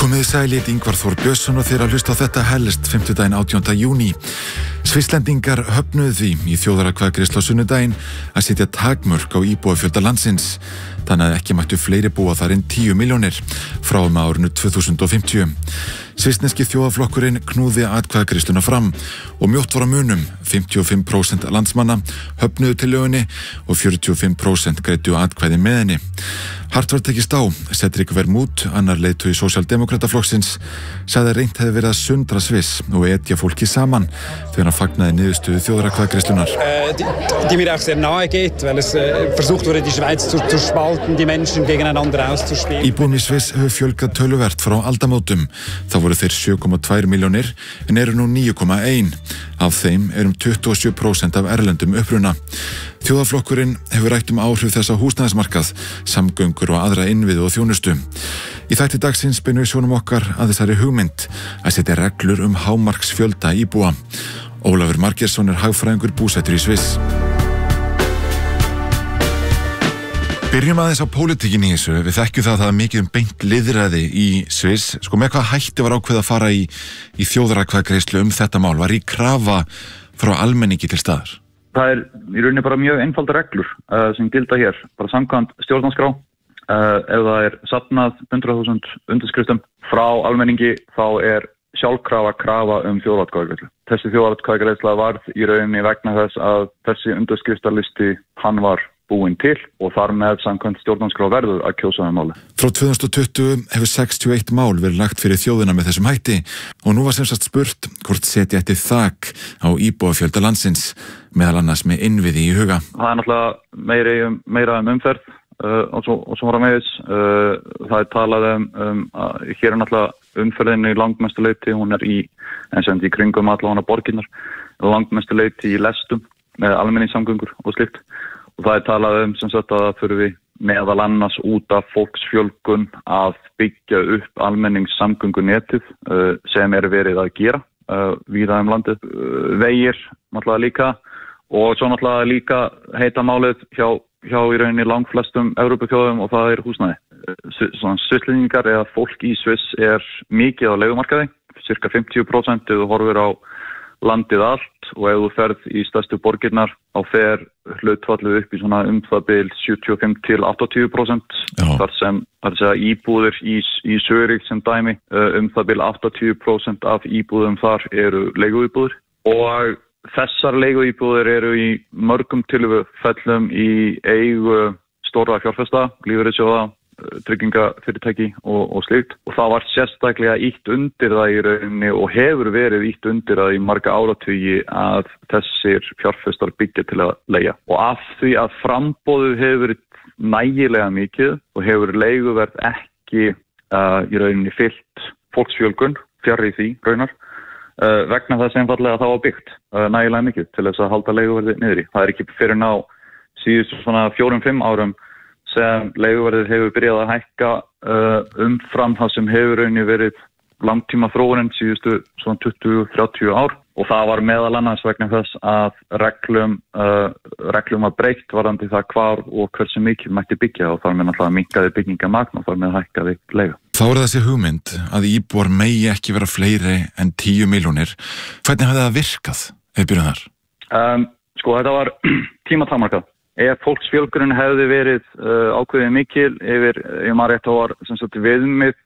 Komiði sæl, ég Ingvar Þór Björnsson og þeir að hlusta á þetta helst 50. 18. júní. Svisslendingar höfnuðu því í þjóðaratkvæðagreiðslu á sunnudaginn að setja takmörk á íbúafjölda landsins. Þannig að ekki mættu fleiri búa þar en 10 milljónir frá árinu 2050. Svissneski þjóðaflokkurinn knúði atkvæðagreiðsluna fram og mjótt var á munum. 55% landsmanna höfnuðu tillögunni og 45% greiddu atkvæði með henni. Hart var tekist á. Cedric Vermut, annar leiðtogi sósíaldemókrataflokksins, sagði að reynt hefði verið að sundra Sviss og etja fólki saman þegar hann fagnaði niðurstöðu þjóðaratkvæðagreiðslunnar. Die mir auch sehr nahe geht, weil es versucht wurde, die Schweiz zu spalten, die Menschen gegeneinander auszuspielen. Íbúum í Sviss hefur fjölgað töluvert frá aldamótum. Þá voru þeir 7,2 milljónir en eru nú 9,1. Af þeim 27% af erlendum uppruna. Þjóðaflokkurinn hefur rætt áhrif þess á húsnæðismarkað, samgöngur og aðra innviði og þjónustu. Í þætti dagsins beinum við sjónum okkar að þessari hugmynd að setja reglur hámarksfjölda íbúa. Ólafur Margeirsson hagfræðingur búsettur í Sviss. Byrjum aðeins á pólitíkinni í þessu. Við þekkjum það að mikið beint lýðræði í Sviss. Með hvað hætti var ákveðið að fara í þjóðaratkvæðagreiðslu þetta mál? Var í krafa frá almenningi til staðar? Það í rauninni bara mjög einfaldar reglur sem gilda hér. Bara samkvæmt stjórnarskrá. Ef það safnað 100.000 undirskriftum frá almenningi þá sjálfkrafa krafa þjóðaratkvæðagreiðslu. Þessi þjóðaratkvæðagreiðsla varð í rauninni vegna þess að þessi undirskriftarlisti hann var búinn til og þar með samkvæmt stjórnarskrá verður að kjósa máli. Frá 2020 hefur 61 mál verið lagt fyrir þjóðina með þessum hætti og nú var sem sagt spurt hvort setja ætti þak á íbúafjölda landsins, meðal annars með innviði í huga. Það náttúrulega meira umferð og svo framvegis. Það talað hér náttúrulega umferðin í langmestu leyti, hún í kringum allavega borginnar, langmestu leyti í lestum með almenningssamgöngur og slíkt. Og það talað sem sagt að það þurfi meðal annars út af fólksfjölgun að byggja upp almenningssamgöngunetið sem verið að gera víða landið. Vegir náttúrulega líka og svo náttúrulega líka heita málið hjá í rauninni langflestum Evrópuþjóðum og það húsnæði. Svisslendingar eða fólk í Sviss mikið á leigumarkaði, cirka 50% ef þú horfir á landið allt og ef þú ferð í stærstu borgirnar þá fer hlutfallið upp í svona það bil 75 til 80%. Þar sem íbúðir í Zürich sem dæmi það bil 80% af íbúðum þar eru leiguíbúðir og þessar leiguíbúðir í mörgum tilfellum í eigu stórra fjárfesta, lífeyrissjóða, tryggingafyrirtæki og slíkt og það var sérstaklega ýtt undir það í rauninni og hefur verið ýtt undir það í marga áratugi að þessir fjárfestar byggja til að leigja og af því að framboðið hefur verið nægilega mikið og hefur leiguverð ekki í rauninni fylgt fólksfjölgun fjarri því raunar vegna þess einfaldlega að það var byggt nægilega mikið til þess að halda leiguverði niðri. Það ekki fyrir ná síðustu svona 4-5 árum sem leiguverðið hefur byrjað að hækka umfram það sem hefur rauninni verið langtíma þróunin síðustu svona 20-30 ár og það var meðal annars vegna þess að reglum var breytt varðandi það hvar og hversu mikið mætti byggja og þar með náttúrulega minnkaði byggingamagn og þar með hækkaði leigu. Þá þessi hugmynd að íbúar megi ekki vera fleiri en 10 milljónir. Hvernig hafði það virkað? Ef byrjum þar. Þetta var tímatakmarkað. Ef fólksfjölgunin hefði verið ákveðið mikil yfir, ég maður rétt var sem sagt viðmið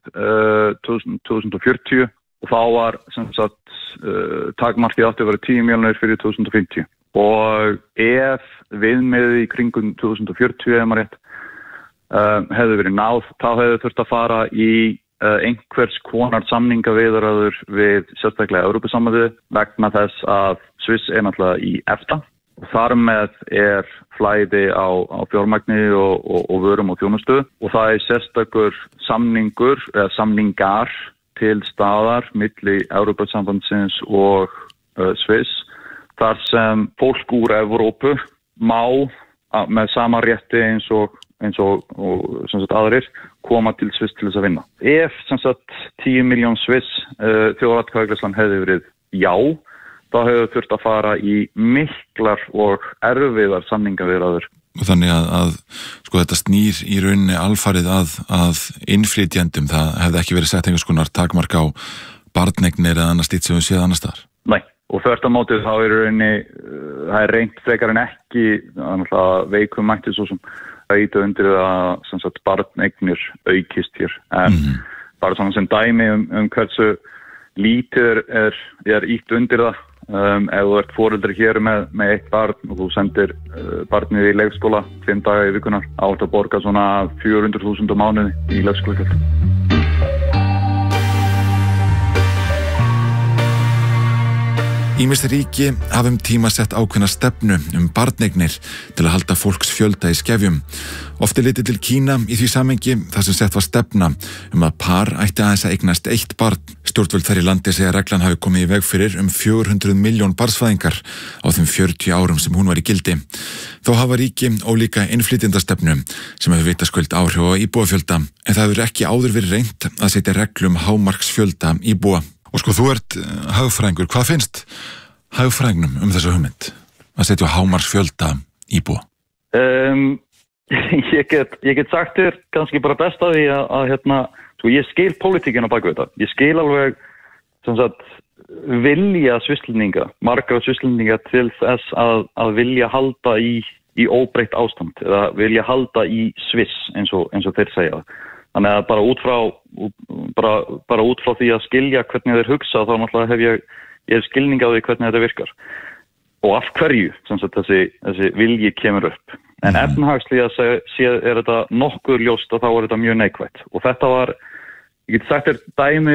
2040 og þá var sem sagt takmarkið átti að vera 10 milljónir fyrir 2050 og ef viðmiðið í kringum 2040 ef maður rétt hefði verið náð, þá hefði þurft að fara í einhvers konar samningaviðræður við sérstaklega Evrópusambandið vegna þess að Sviss náttúrulega í EFTA. Og þar með flæði á fjármagni og vörum og þjónustu og það sérstakur samningur eða samningar til staðar milli Evrópusambandsins og Sviss þar sem fólk úr Evrópu má með sama rétti eins og sem sagt aðrir koma til Sviss til þess að vinna. Ef sem sagt 10 milljón Sviss þjóðaratkvæðagreiðslan hefði verið já þá hefur þurft að fara í miklar og erfiðar samningaviðræður þannig að sko þetta snýr í rauninni alfarið að innflytjendum, það hefði ekki verið sett einhvers konar takmark á barneignir eða annars slíkt sem við séð annars staðar. Nei, og þvert á móti þá í rauninni það er reynt frekar en ekki veikum mætti svo sem að ýta undir að sem sagt barneignir aukist hér, en bara svona sem dæmi hversu lítið er ýtt undir það. Ef þú ert foreldri hér með eitt barn og þú sendir barnið í leikskóla 5 daga í vikunar, átt að borga svona 400.000 á mánuði í leikskólagjöld. Ýmis ríki hafa tíma sett ákveðna stefnu barneignir til að halda fólks fjölda í skefjum. Oft er litið til Kína í því samhengi þar sem sett var stefna að par ætti aðeins að eignast eitt barn. Stjórnvöld þar í landi segja að reglan hafi komið í veg fyrir 400 milljón barnsfæðingar á þeim 40 árum sem hún var í gildi. Þó hafa ríki ólíka innflytjendastefnu sem hefur vitaskuld áhrif á íbúafjölda, en það hefur ekki áður verið reynt að setja reglu hámarksfjölda íbúa. Og sko, þú ert hagfræðingur. Hvað finnst hagfræðingnum þessa hugmynd að setja hámarksfjölda íbúa? Ég get sagt þér kannski bara best að því að sko ég skil pólitíkina bak við þetta. Ég skil alveg sem sagt vilja svisslendinga, margra svisslendinga til þess að vilja halda í óbreytt ástand eða vilja halda í Sviss eins og þeir segja. Þannig að bara út frá því að skilja hvernig þeir hugsa, þá náttúrulega hef ég skilning á því hvernig þetta virkar. Og af hverju sem sagt þessi vilji kemur upp. En efnahagslega séð er þetta nokkuð ljóst og þá er þetta mjög neikvætt. Og þetta var, ég get sagt þér dæmi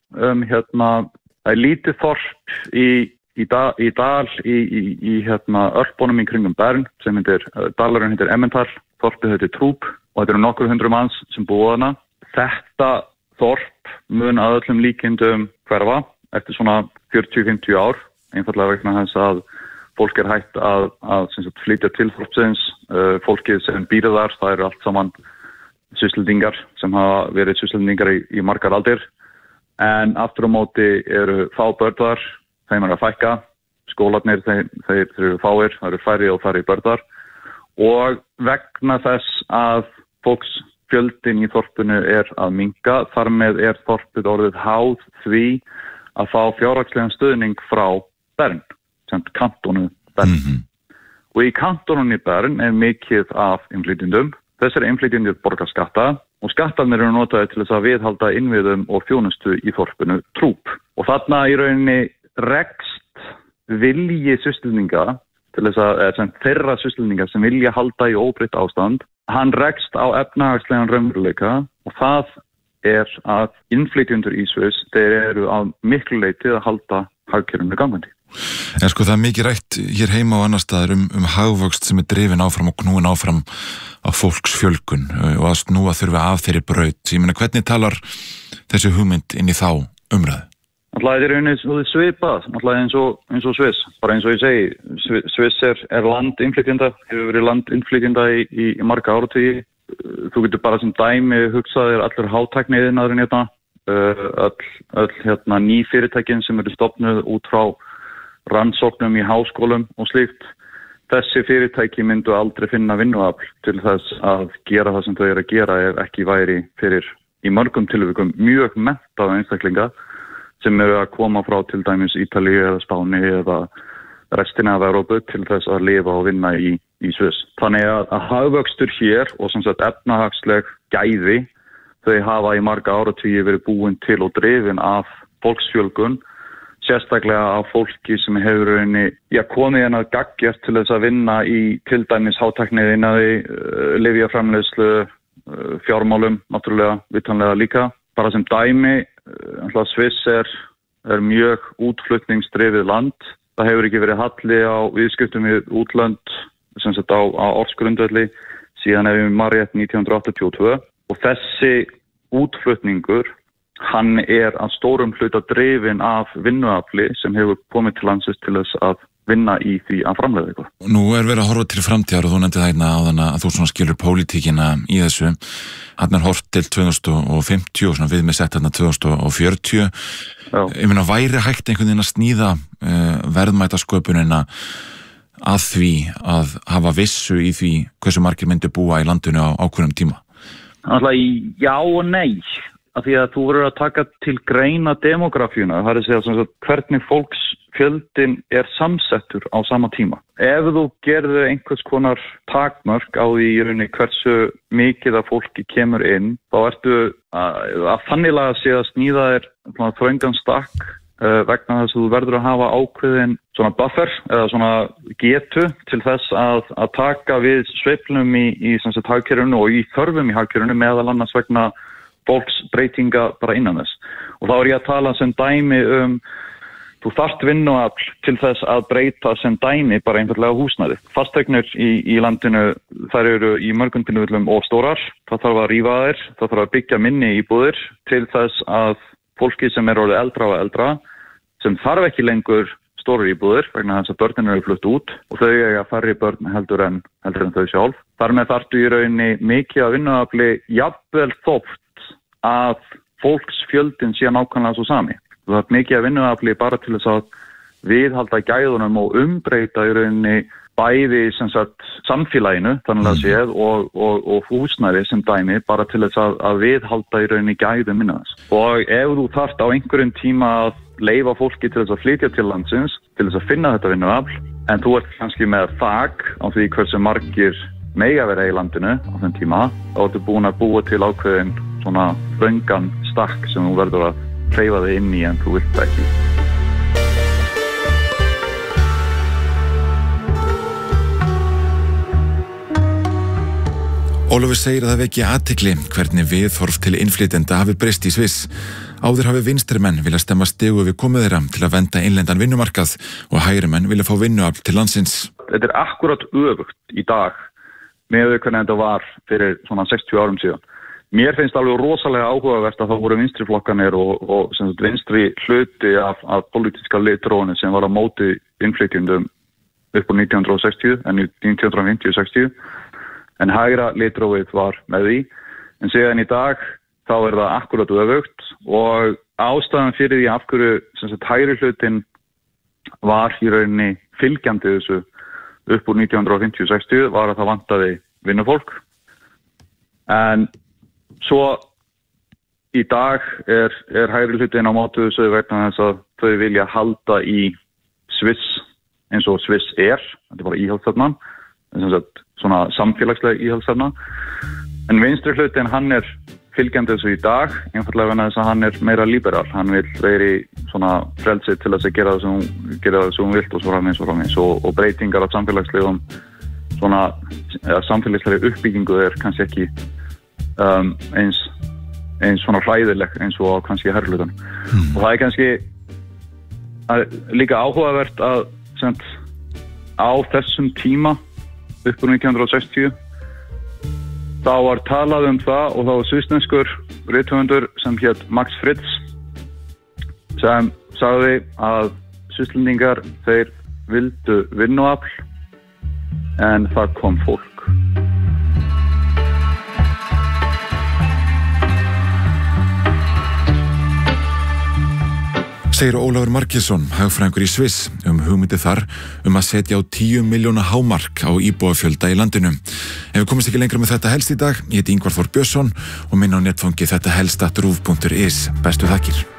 það er lítið þorp í dal í Ölpunum í kringum Bern, sem dalurinn heitir Emmental, þorpið heitir Trúb. Og þetta eru nokkur 100 manns sem búa þarna. Þetta þorp mun að öllum líkindum hverfa eftir svona 40-50 ár, einfallega vegna þess að fólk er hætt að flytja til þorpsins. Fólkið sem býr þar, það eru allt saman svisslendingar sem hafa verið svisslendingar í margar aldir. En aftur á móti eru fá börn þar, þeim er að fækka. Skólarnir, þeir eru fáir, það eru færri og færri börn þar. Og vegna þess að fólksfjöldin í þorpinu er að minnka, þar með er þorpið orðið háð því að fá fjárhagslegan stuðning frá Bern, sem kantonu Bern. Og í kantonunni Bern er mikið af innflytjendum. Þessari innflytjendur borga skatta og skattarnir eru notaðir til þess að viðhalda innviðum og þjónustu í þorpinu Trúb. Og þarna í rauninni rekst vilji svisslendinga til þess að þeirra svisslendinga sem vilja halda í óbreytt ástand, hann rekst á efnahagslegan raunveruleika og það er að innflytjendur í Sviss, þeir eru á miklu leyti að halda hagkerfinu gangandi. En sko það er mikið rætt hér heima og annar staðar hagvöxt sem er drifin áfram og knúin áfram á fólksfjölgun og að snúa þurfi af þeirri braut. Ég meina, hvernig talar þessi hugmynd inn í þá umræðu? Þetta er rauninni svipað, eins og Sviss. Bara eins og ég segi, Sviss er land innflytjenda, hefur verið land innflytjenda í marga áratugi. Þú getur bara sem dæmi hugsað þér allur hátækniiðnaðurinn hérna, öll ný fyrirtækin sem eru stofnuð út frá rannsóknum í háskólum og slíkt. Þessi fyrirtæki myndu aldrei finna vinnuafl til þess að gera það sem þau eru að gera ef ekki væri fyrir í mörgum tilvikum mjög menntaða einstaklinga sem eru að koma frá til dæmis Ítalíu eða Spáni eða restina af Evrópu til þess að lifa og vinna í Sviss. Þannig að hagvöxtur hér og sem sagt efnahagsleg gæði, þau hafa í marga áratugi verið búin til og drifin af fólksfjölgun, sérstaklega af fólki sem hefur komið að gaggjast til þess að vinna í til dæmis hátækniiðnaði, lyfjaframleiðslu, fjármálum, náttúrulega, vitanlega líka. Bara sem dæmi, Sviss er mjög útflutningsdrifið land. Það hefur ekki verið halli á viðskiptum við útlönd, sem sagt á ársgrundvelli, síðan ef við maður rétt 1982. Og þessi útflutningur, hann er að stórum hluta drifin af vinnuafli sem hefur komið til landsins til þess að vinna í því að framleiða eitthvað. Nú er verið að horfa til framtíðar og þú nefndi það áðan að þú svona skilur pólitíkina í þessu. Hann er hort til 2050 og svona við með sett 2040. Ég meina, væri hægt einhvern veginn að sníða verðmætasköpunina að því að hafa vissu í því hversu margir myndu búa í landinu á ákveðnum tíma? Alltaf já og nei, af því að þú verður að taka til greina demografíuna, það er að segja sem sagt hvernig fólksfjöldin er samsettur á sama tíma. Ef þú gerðu einhvers konar takmörk á því í rauninni hversu mikið af fólki kemur inn, þá ertu að þanniglega sé að snýða þér þröngan stakk vegna þess að þú verður að hafa ákveðin svona buffer eða svona getu til þess að taka við sveiflum í sem sagt hagkerfinu og í þörfum í hagkerfinu meðal annars vegna fólksbreytinga bara innan þess. Og þá er ég að tala sem dæmi þú þarft vinnuafl til þess að breyta sem dæmi bara einfaldlega húsnæði. Fasteignir í landinu, þær eru í mörgum tilfellum of stórar, það þarf að rífa þær, það þarf að byggja minni íbúðir til þess að fólki sem er orðið eldra og eldra, sem þarf ekki lengur stórar íbúðir vegna þess að börnin eru flutt út og þau eiga færri börn heldur en þau sjálf. Þar með þarftu í rauninni mikið af vinnuafli jafnvel þótt að fólksfjöldin sé nákvæmlega svo sami. Þú þarft mikið af vinnuafli bara til þess að viðhalda gæðunum og umbreyta í rauninni bæði sem sagt samfélaginu þannig að séð og húsnæði sem dæmi bara til þess að viðhalda í rauninni gæðum minna þess. Og ef þú þarft á einhverjum tíma að leyfa fólki til þess að flytja til landsins, til þess að finna þetta vinnuafl, en þú ert kannski með þak á því hversu margir mega vera í landinu á þeim tíma, þá ertu búin að búa til ákveðin svona þröngan stakk sem þú verður að hreyfa þig inn í en þú vilt ekki. Ólafur segir að það veki athygli hvernig viðhorf til innflytjenda hafi breyst í Sviss. Áður hafi vinstrimenn vilja stemma stigu við komu þeirra til að vernda innlendan vinnumarkað og hægrimenn vilja fá vinnuafl til landsins. Þetta er akkurat öfugt í dag með hvernig þetta var fyrir svona 60 árum síðan. Mér finnst alveg rosalega áhugavert að það voru vinstriflokkanir og sem sagt vinstri hluti af pólitíska litrónu sem var á móti innflytjendum upp á 1960 en 1950-60. En hægra litrófið var með því, en síðan í dag þá er það akkurat öfugt og ástæðan fyrir því af hverju sem sagt hægri hlutin var í rauninni fylgjandi þessu upp úr 1950-60 var að það vantaði vinnufólk. En svo í dag er hægri hlutin á móti þessu vegna þess að þau vilja halda í Sviss eins og Sviss þetta er bara íhaldsstefnan, sem sagt svona samfélagslega íhaldsstefna. En vinstri hlutin hann er fylgjandi þessu í dag, einfaldlega vegna þess að hann er meira liberal. Hann vil meiri svona frelsi til þess að gera það sem hún vilt og svo framvegis og breytingar af samfélagslegum svona samfélagslega uppbyggingu er kannski ekki eins svona hræðileg eins og kannski herrlutan. Og það er kannski líka áhugavert að á þessum tíma upp úr 1960 þá var talað það og þá var svissneskur rithöfundur sem hét Max Friz sem sagði að svisslendingar þeir vildu vinnuafl en það kom fólk. Segir Ólafur Margeirsson, hagfræðingur í Sviss, hugmyndi þar að setja á 10 milljóna hámark á íbúafjölda í landinu. Ef við komumst ekki lengra með þetta helst í dag, ég heiti Ingvar Þór Björnsson og minna á netfangi þetta helst@ruv.is. Bestu þakkir.